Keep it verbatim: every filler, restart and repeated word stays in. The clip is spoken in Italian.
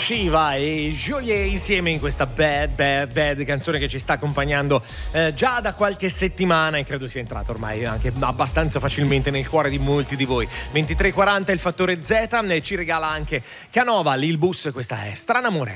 Shiva e Jolie insieme in questa Bad Bad Bad, canzone che ci sta accompagnando eh, già da qualche settimana e credo sia entrata ormai anche abbastanza facilmente nel cuore di molti di voi. ventitré e quaranta il fattore Z, ne ci regala anche Canova, Lil Bus, questa è Strano Amore.